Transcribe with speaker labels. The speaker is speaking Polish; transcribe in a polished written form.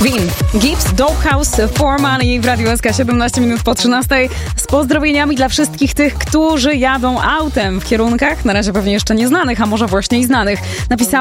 Speaker 1: Queen, Gibbs, Doghouse, For Money w Radiu SK 17 minut po 13. Z pozdrowieniami dla wszystkich tych, którzy jadą autem w kierunkach, na razie pewnie jeszcze nieznanych, a może właśnie i znanych. Napisała